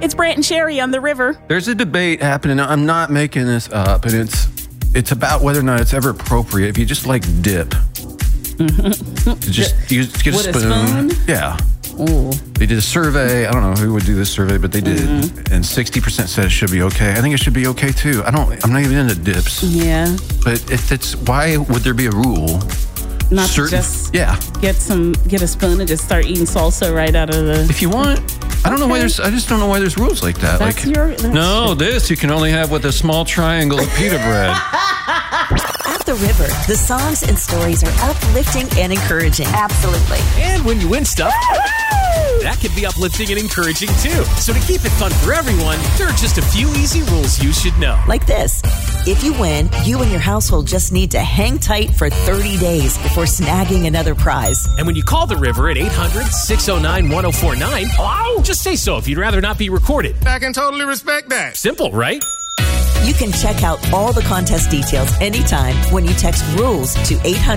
It's Brant and Sherry on the river. There's a debate happening. I'm not making this up, and it's about whether or not it's ever appropriate if you just like dip. You get a spoon. Yeah. Ooh. They did a survey. I don't know who would do this survey, but they did. And 60% said it should be okay. I think it should be okay too. I'm not even into dips. Yeah. But if it's, why would there be a rule? Not to just get a spoon and just start eating salsa right out of the... If you want. I don't know why I just don't know why there's rules like that. This you can only have with a small triangle of pita bread. At the river, the songs and stories are uplifting and encouraging. Absolutely. And when you win stuff, that can be uplifting and encouraging too. So to keep it fun for everyone, there are just a few easy rules you should know. Like this. If you win, you and your household just need to hang tight for 30 days before snagging another prize. And when you call the river at 800-609-1049, just say so if you'd rather not be recorded. I can totally respect that. Simple, right? You can check out all the contest details anytime when you text RULES to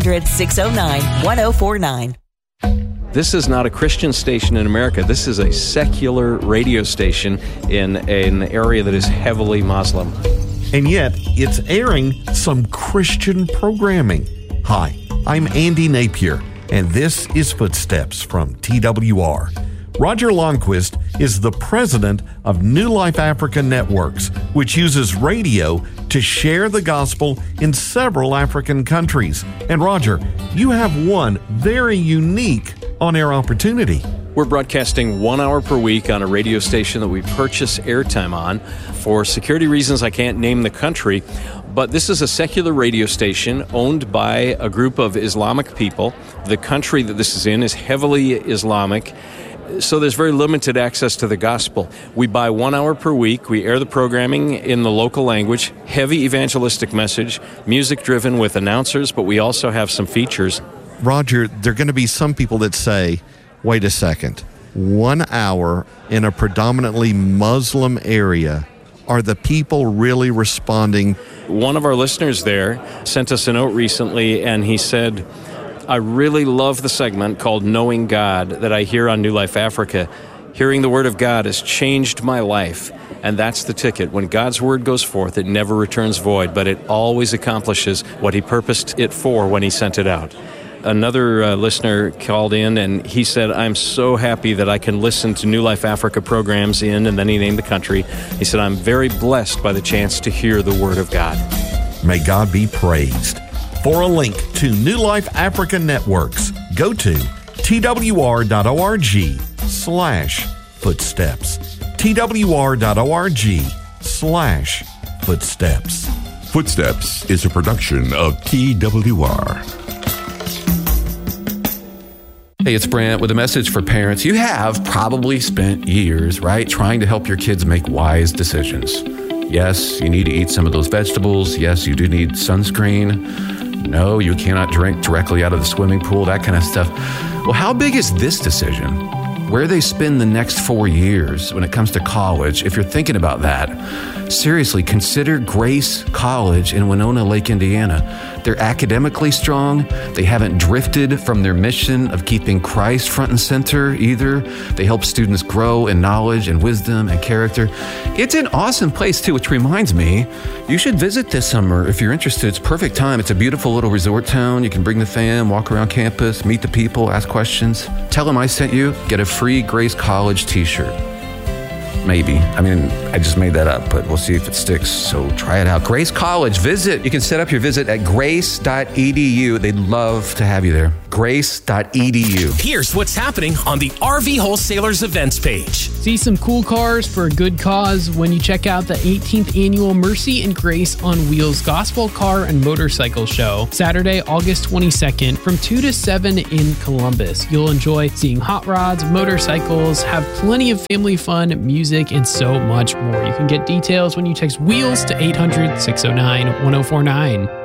800-609-1049. This is not a Christian station in America. This is a secular radio station in an area that is heavily Muslim. And yet, it's airing some Christian programming. Hi, I'm Andy Napier, and this is Footsteps from TWR. Roger Longquist is the president of New Life Africa Networks, which uses radio to share the gospel in several African countries. And Roger, you have one very unique on-air opportunity. We're broadcasting 1 hour per week on a radio station that we purchase airtime on. For security reasons, I can't name the country, but this is a secular radio station owned by a group of Islamic people. The country that this is in is heavily Islamic, so there's very limited access to the gospel. We buy 1 hour per week. We air the programming in the local language, heavy evangelistic message, music-driven with announcers, but we also have some features. Roger, there are going to be some people that say, wait a second, 1 hour in a predominantly Muslim area, are the people really responding? One of our listeners there sent us a note recently, and he said, I really love the segment called Knowing God that I hear on New Life Africa. Hearing the Word of God has changed my life, and that's the ticket. When God's Word goes forth, it never returns void, but it always accomplishes what He purposed it for when He sent it out. Another listener called in, and he said, I'm so happy that I can listen to New Life Africa programs in, and then he named the country. He said, I'm very blessed by the chance to hear the Word of God. May God be praised. For a link to New Life Africa Networks, go to twr.org/footsteps. twr.org/footsteps. Footsteps is a production of TWR. Hey, it's Brant with a message for parents. You have probably spent years, right, trying to help your kids make wise decisions. Yes, you need to eat some of those vegetables. Yes, you do need sunscreen. No, you cannot drink directly out of the swimming pool, that kind of stuff. Well, how big is this decision? Where they spend the next 4 years when it comes to college? If you're thinking about that, seriously, consider Grace College in Winona Lake, Indiana. They're academically strong. They haven't drifted from their mission of keeping Christ front and center either. They help students grow in knowledge and wisdom and character. It's an awesome place too, which reminds me, you should visit this summer if you're interested. It's perfect time. It's a beautiful little resort town. You can bring the fam, walk around campus, meet the people, ask questions. Tell them I sent you. Get a free Grace College t-shirt. Maybe. I mean, I just made that up, but we'll see if it sticks. So try it out. Grace College, visit. You can set up your visit at grace.edu. They'd love to have you there. Grace.edu. Here's what's happening on the RV Wholesalers events page. See some cool cars for a good cause when you check out the 18th annual Mercy and Grace on Wheels Gospel Car and Motorcycle Show, Saturday, August 22nd from 2 to 7 in Columbus. You'll enjoy seeing hot rods, motorcycles, have plenty of family fun, music, and so much more. You can get details when you text WHEELS to 800-609-1049.